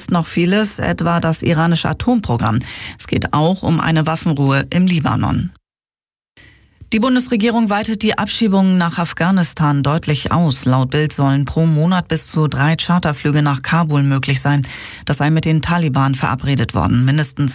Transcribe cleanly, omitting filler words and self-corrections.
ist noch vieles, etwa das iranische Atomprogramm. Es geht auch um eine Waffenruhe im Libanon. Die Bundesregierung weitet die Abschiebungen nach Afghanistan deutlich aus. Laut Bild sollen pro Monat bis zu 3 Charterflüge nach Kabul möglich sein. Das sei mit den Taliban verabredet worden. Mindestens